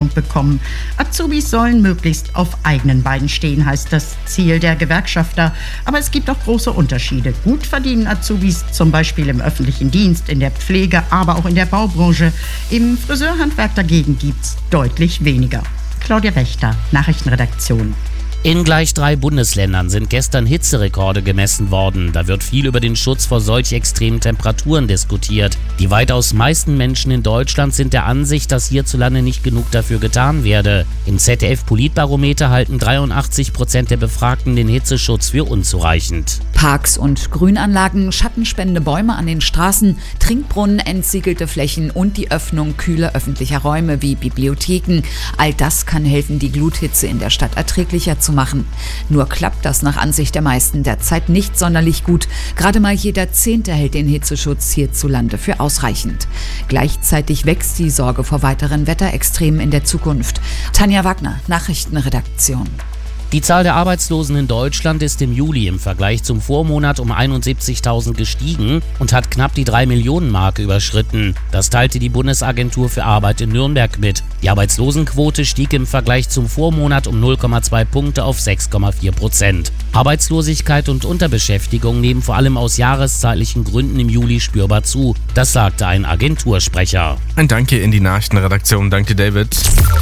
Anerkennung bekommen. Azubis sollen möglichst auf eigenen Beinen stehen, heißt das Ziel der Gewerkschafter. Aber es gibt auch große Unterschiede. Gut verdienen Azubis zum Beispiel im öffentlichen Dienst, in der Pflege, aber auch in der Baubranche. Im Friseurhandwerk dagegen gibt's deutlich weniger. Claudia Wächter, Nachrichtenredaktion. In gleich 3 Bundesländern sind gestern Hitzerekorde gemessen worden. Da wird viel über den Schutz vor solch extremen Temperaturen diskutiert. Die weitaus meisten Menschen in Deutschland sind der Ansicht, dass hierzulande nicht genug dafür getan werde. Im ZDF-Politbarometer halten 83% der Befragten den Hitzeschutz für unzureichend. Parks und Grünanlagen, schattenspendende Bäume an den Straßen, Trinkbrunnen, entsiegelte Flächen und die Öffnung kühler öffentlicher Räume wie Bibliotheken. All das kann helfen, die Gluthitze in der Stadt erträglicher zu machen. Nur klappt das nach Ansicht der meisten derzeit nicht sonderlich gut. Gerade mal jeder 10. hält den Hitzeschutz hierzulande für ausreichend. Gleichzeitig wächst die Sorge vor weiteren Wetterextremen in der Zukunft. Tanja Wagner, Nachrichtenredaktion. Die Zahl der Arbeitslosen in Deutschland ist im Juli im Vergleich zum Vormonat um 71.000 gestiegen und hat knapp die 3-Millionen-Marke überschritten. Das teilte die Bundesagentur für Arbeit in Nürnberg mit. Die Arbeitslosenquote stieg im Vergleich zum Vormonat um 0,2 Punkte auf 6,4%. Arbeitslosigkeit und Unterbeschäftigung nehmen vor allem aus jahreszeitlichen Gründen im Juli spürbar zu. Das sagte ein Agentursprecher. Ein Danke in die Nachrichtenredaktion. Danke, David.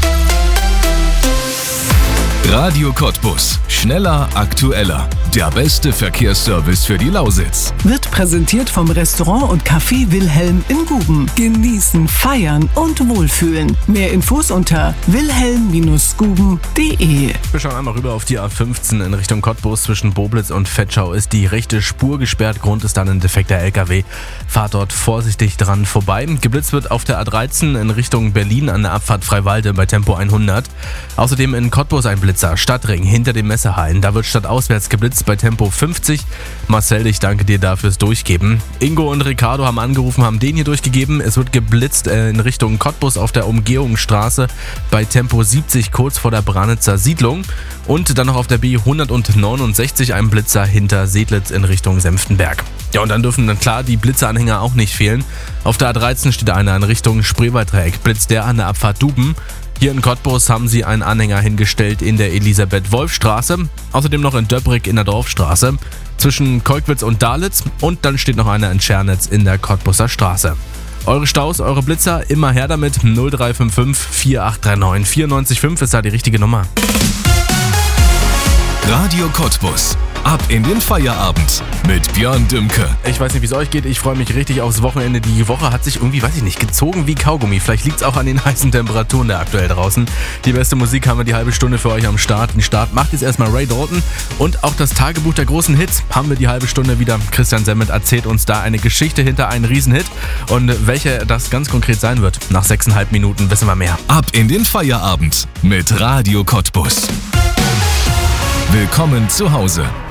Radio Cottbus. Schneller, aktueller. Der beste Verkehrsservice für die Lausitz. Wird präsentiert vom Restaurant und Café Wilhelm in Guben. Genießen, feiern und wohlfühlen. Mehr Infos unter wilhelm-guben.de. Wir schauen einmal rüber auf die A15 in Richtung Cottbus. Zwischen Boblitz und Vetschau ist die rechte Spur gesperrt. Grund ist dann ein defekter LKW. Fahrt dort vorsichtig dran vorbei. Geblitzt wird auf der A13 in Richtung Berlin an der Abfahrt Freiwalde bei Tempo 100. Außerdem in Cottbus ein Blitzer. Stadtring hinter den Messehallen. Da wird stadtauswärts geblitzt bei Tempo 50. Marcel, ich danke dir dafür fürs Durchgeben. Ingo und Ricardo haben angerufen, haben den hier durchgegeben. Es wird geblitzt in Richtung Cottbus auf der Umgehungsstraße bei Tempo 70 kurz vor der Branitzer Siedlung. Und dann noch auf der B169 ein Blitzer hinter Sedlitz in Richtung Senftenberg. Ja, und dann dürfen dann klar die Blitzeranhänger auch nicht fehlen. Auf der A13 steht einer in Richtung Spreewaldreieck. Blitzt der an der Abfahrt Duben. Hier in Cottbus haben sie einen Anhänger hingestellt in der Elisabeth-Wolf-Straße, außerdem noch in Döbrig in der Dorfstraße, zwischen Kolkwitz und Dalitz und dann steht noch einer in Schernitz in der Cottbuser Straße. Eure Staus, eure Blitzer, immer her damit, 0355 4839 94,5 ist da die richtige Nummer. Radio Cottbus. Ab in den Feierabend mit Björn Dümke. Ich weiß nicht, wie es euch geht. Ich freue mich richtig aufs Wochenende. Die Woche hat sich irgendwie, weiß ich nicht, gezogen wie Kaugummi. Vielleicht liegt es auch an den heißen Temperaturen da aktuell draußen. Die beste Musik haben wir die halbe Stunde für euch am Start. Den Start macht jetzt erstmal Ray Dalton. Und auch das Tagebuch der großen Hits haben wir die halbe Stunde wieder. Christian Semmet erzählt uns da eine Geschichte hinter einen Riesenhit. Und welcher das ganz konkret sein wird, nach 6,5 Minuten wissen wir mehr. Ab in den Feierabend mit Radio Cottbus. Willkommen zu Hause.